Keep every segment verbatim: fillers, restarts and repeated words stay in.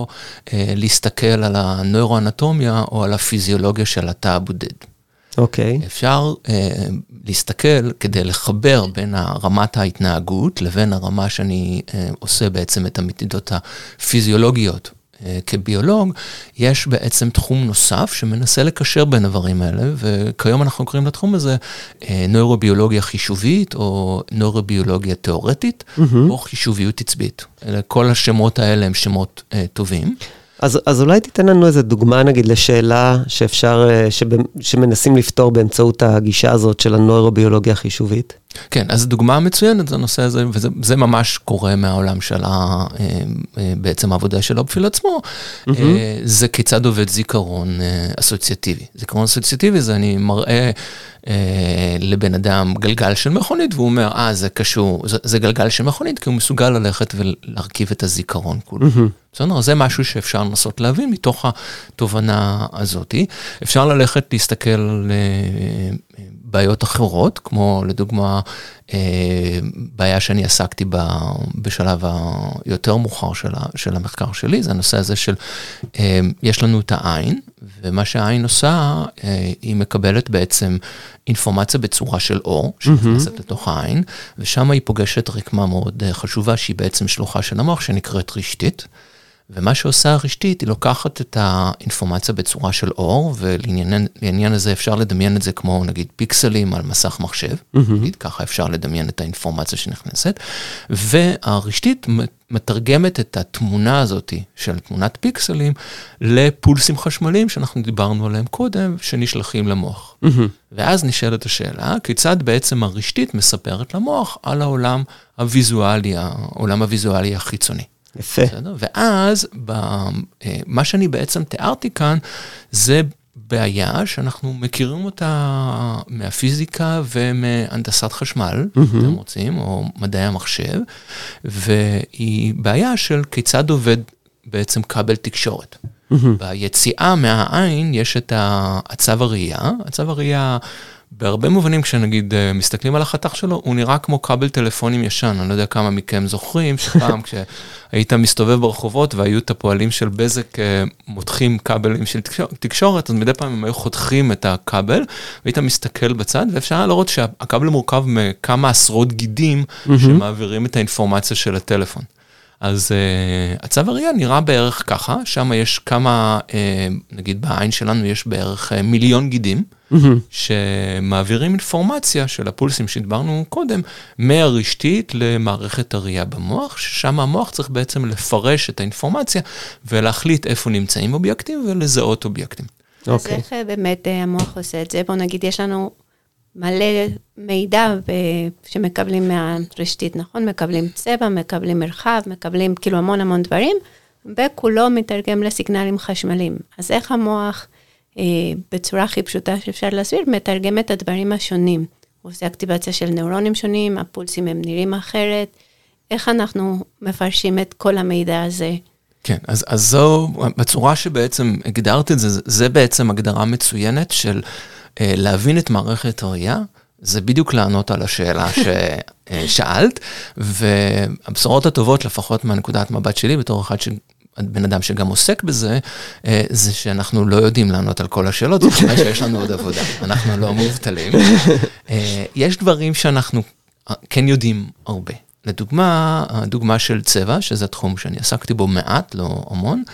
או אה, להסתכל על הנוירואנטומיה או על הפיזיולוגיה של התא הבודד. אוקיי. Okay. אפשר אה, להסתכל כדי לחבר בין רמת ההתנהגות לבין הרמה שאני אה, עושה בעצם את המדידות הפיזיולוגיות. כביולוג, יש בעצם תחום נוסף שמנסה לקשר בין הדברים האלה, וכיום אנחנו קוראים לתחום הזה נוירוביולוגיה חישובית, או נוירוביולוגיה תיאורטית, mm-hmm. או חישוביות עצבית. כל השמות האלה הם שמות uh, טובים. אז, אז אולי תיתן לנו איזו דוגמה, נגיד, לשאלה שאפשר, שמנסים לפתור באמצעות הגישה הזאת של הנוירוביולוגיה החישובית? כן, אז דוגמה מצוינת זה הנושא הזה, וזה זה ממש קורה מהעולם של ה, בעצם העבודה של האופפיל עצמו, mm-hmm. זה כיצד עובד זיכרון אסוציאטיבי. זיכרון אסוציאטיבי זה אני מראה לבן אדם גלגל של מכונית, והוא אומר, אה, זה קשור, זה, זה גלגל של מכונית, כי הוא מסוגל ללכת ולהרכיב את הזיכרון כולו. Mm-hmm. בסדר, זה משהו שאפשר לנסות להבין מתוך התובנה הזאת. אפשר ללכת להסתכל על בעיות אחרות, כמו לדוגמה, בעיה שאני עסקתי בה בשלב היותר מאוחר של, של המחקר שלי, זה הנושא הזה של, יש לנו את העין, ומה שהעין עושה, היא מקבלת בעצם אינפורמציה בצורה של אור, שנכנסת לתוך העין, ושם היא פוגשת רקמה מאוד חשובה, שהיא בעצם שלוחה של המוח, שנקראת רשתית, ומה שעושה הרשתית, היא לוקחת את האינפורמציה בצורה של אור, ולעניין הזה אפשר לדמיין את זה כמו נגיד פיקסלים על מסך מחשב, נגיד, ככה אפשר לדמיין את האינפורמציה שנכנסת, והרשתית מתרגמת את התמונה הזאת של תמונת פיקסלים לפולסים חשמליים שאנחנו דיברנו עליהם קודם, שנשלחים למוח. ואז נשאלת השאלה, כיצד בעצם הרשתית מספרת למוח על העולם הוויזואלי, העולם הוויזואלי החיצוני. יפה. ואז, מה שאני בעצם תיארתי כאן, זה בעיה שאנחנו מכירים אותה מהפיזיקה ומהנדסת חשמל, אתם רוצים, או מדעי המחשב, והיא בעיה של כיצד עובד בעצם כבל תקשורת. ביציאה מהעין יש את הצו הראייה, הצו הראייה, בהרבה מובנים, כשנגיד מסתכלים על החתך שלו, הוא נראה כמו כבל טלפונים ישן. אני לא יודע כמה מכם זוכרים, שפעם כשהיית מסתובב ברחובות, והיו את הפועלים של בזק מותחים כבלים של תקשורת, אז מדי פעם הם היו חותכים את הכבל, והיית מסתכל בצד, ואפשר היה לראות שהכבל מורכב מכמה עשרות גידים, שמעבירים את האינפורמציה של הטלפון. אז uh, הצו הראייה נראה בערך ככה, שם יש כמה, uh, נגיד בעין שלנו יש בערך uh, מיליון גידים, mm-hmm. שמעבירים אינפורמציה של הפולסים שדברנו קודם, מהרשתית למערכת הראייה במוח, ששם המוח צריך בעצם לפרש את האינפורמציה, ולהחליט איפה נמצאים אובייקטים, ולזהות אובייקטים. אז okay. איך באמת המוח עושה את זה? בוא נגיד, יש לנו מלא מידע שמקבלים מהרשתית, נכון? מקבלים צבע, מקבלים מרחב, מקבלים כאילו המון המון דברים, וכולו מתרגם לסיגנלים חשמליים. אז איך המוח, אה, בצורה הכי פשוטה שאפשר להסביר, מתרגם את הדברים השונים. הוא עושה אקטיבציה של נוירונים שונים, הפולסים הם נראים אחרת, איך אנחנו מפרשים את כל המידע הזה? כן, אז, אז זו, בצורה שבעצם הגדרת את זה, זה בעצם הגדרה מצוינת של להבין את מערכת הראייה, זה בדיוק לענות על השאלה ששאלת, והבשורות הטובות, לפחות מהנקודת מבט שלי, בתור אחד בן אדם שגם עוסק בזה, זה שאנחנו לא יודעים לענות על כל השאלות, זאת אומרת שיש לנו עוד עבודה, אנחנו לא מובטלים. יש דברים שאנחנו כן יודעים הרבה. לדוגמה, הדוגמה של צבע, שזה תחום שאני עסקתי בו מעט, לא המון,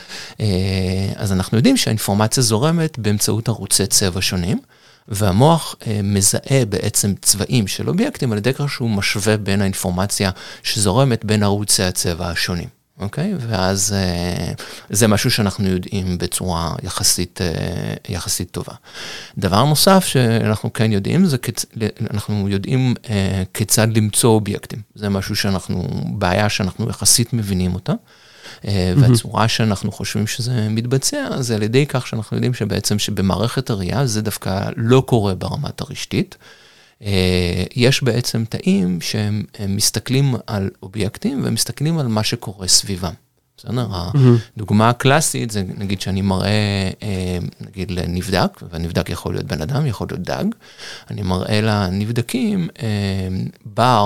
אז אנחנו יודעים שהאינפורמציה זורמת באמצעות ערוצי צבע שונים, והמוח מזהה בעצם צבעים של אובייקטים, על ידי כך שהוא משווה בין האינפורמציה שזורמת בין ערוצי הצבע השונים. אוקיי? ואז זה משהו שאנחנו יודעים בצורה יחסית, יחסית טובה. דבר נוסף שאנחנו כן יודעים, זה אנחנו יודעים כיצד למצוא אובייקטים. זה משהו שאנחנו, בעיה שאנחנו יחסית מבינים אותה, והצורה שאנחנו חושבים שזה מתבצע, זה על ידי כך שאנחנו יודעים שבעצם שבמערכת הראייה זה דווקא לא קורה ברמת הרשתית, יש בעצם תאים שהם מסתכלים על אובייקטים, ומסתכלים על מה שקורה סביבם. בסדר? הדוגמה הקלאסית זה נגיד שאני מראה, נגיד לנבדק, והנבדק יכול להיות בן אדם, יכול להיות דג, אני מראה לנבדקים בר